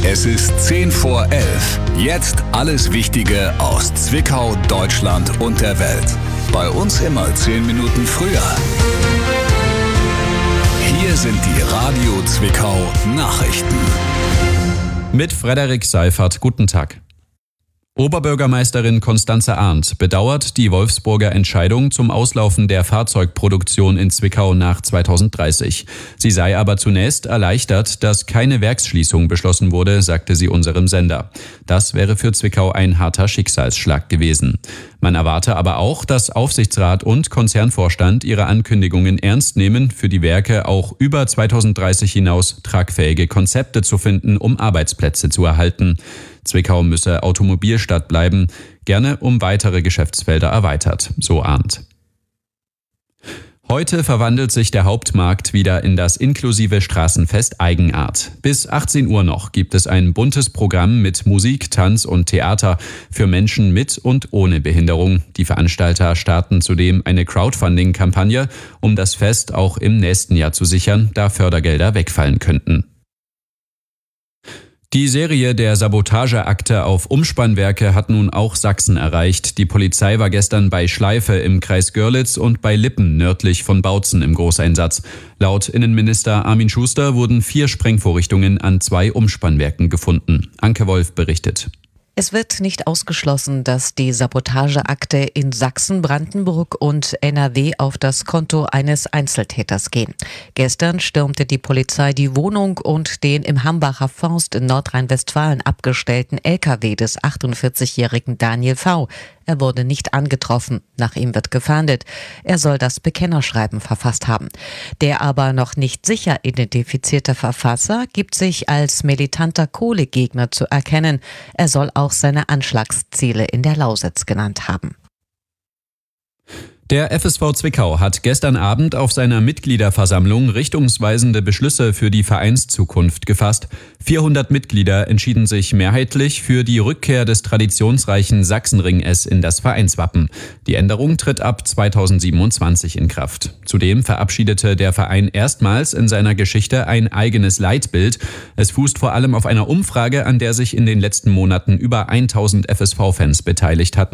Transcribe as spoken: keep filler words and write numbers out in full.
Es ist zehn vor elf. Jetzt alles Wichtige aus Zwickau, Deutschland und der Welt. Bei uns immer zehn Minuten früher. Hier sind die Radio Zwickau Nachrichten. Mit Frederik Seifert, guten Tag. Oberbürgermeisterin Constanze Arndt bedauert die Wolfsburger Entscheidung zum Auslaufen der Fahrzeugproduktion in Zwickau nach zweitausenddreißig. Sie sei aber zunächst erleichtert, dass keine Werksschließung beschlossen wurde, sagte sie unserem Sender. Das wäre für Zwickau ein harter Schicksalsschlag gewesen. Man erwarte aber auch, dass Aufsichtsrat und Konzernvorstand ihre Ankündigungen ernst nehmen, für die Werke auch über zweitausenddreißig hinaus tragfähige Konzepte zu finden, um Arbeitsplätze zu erhalten. Zwickau müsse Automobilstadt bleiben, gerne um weitere Geschäftsfelder erweitert, so Arndt. Heute verwandelt sich der Hauptmarkt wieder in das inklusive Straßenfest Eigenart. Bis achtzehn Uhr noch gibt es ein buntes Programm mit Musik, Tanz und Theater für Menschen mit und ohne Behinderung. Die Veranstalter starten zudem eine Crowdfunding-Kampagne, um das Fest auch im nächsten Jahr zu sichern, da Fördergelder wegfallen könnten. Die Serie der Sabotageakte auf Umspannwerke hat nun auch Sachsen erreicht. Die Polizei war gestern bei Schleife im Kreis Görlitz und bei Lippen nördlich von Bautzen im Großeinsatz. Laut Innenminister Armin Schuster wurden vier Sprengvorrichtungen an zwei Umspannwerken gefunden. Anke Wolf berichtet. Es wird nicht ausgeschlossen, dass die Sabotageakte in Sachsen, Brandenburg und N R W auf das Konto eines Einzeltäters gehen. Gestern stürmte die Polizei die Wohnung und den im Hambacher Forst in Nordrhein-Westfalen abgestellten L K W des achtundvierzigjährigen Daniel V. Er wurde nicht angetroffen. Nach ihm wird gefahndet. Er soll das Bekennerschreiben verfasst haben. Der aber noch nicht sicher identifizierte Verfasser gibt sich als militanter Kohlegegner zu erkennen. Er soll auch seine Anschlagsziele in der Lausitz genannt haben. Der F S V Zwickau hat gestern Abend auf seiner Mitgliederversammlung richtungsweisende Beschlüsse für die Vereinszukunft gefasst. vierhundert Mitglieder entschieden sich mehrheitlich für die Rückkehr des traditionsreichen Sachsenring-S in das Vereinswappen. Die Änderung tritt ab zweitausendsiebenundzwanzig in Kraft. Zudem verabschiedete der Verein erstmals in seiner Geschichte ein eigenes Leitbild. Es fußt vor allem auf einer Umfrage, an der sich in den letzten Monaten über tausend F S V-Fans beteiligt hatten.